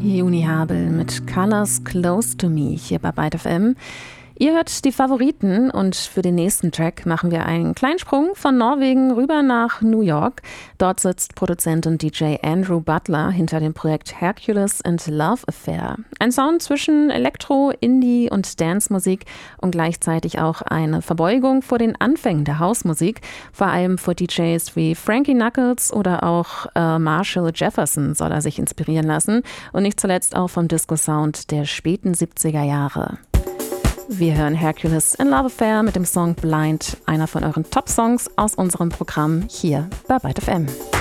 Juni Habel mit Colors Close to Me hier bei Byte FM. Ihr hört die Favoriten und für den nächsten Track machen wir einen kleinen Sprung von Norwegen rüber nach New York. Dort sitzt Produzent und DJ Andrew Butler hinter dem Projekt Hercules and Love Affair. Ein Sound zwischen Elektro, Indie und Dance-Musik und gleichzeitig auch eine Verbeugung vor den Anfängen der Hausmusik, vor allem vor DJs wie Frankie Knuckles oder auch Marshall Jefferson soll er sich inspirieren lassen und nicht zuletzt auch vom Disco-Sound der späten 70er Jahre. Wir hören Hercules and Love Affair mit dem Song Blind, einer von euren Top-Songs aus unserem Programm hier bei Byte FM.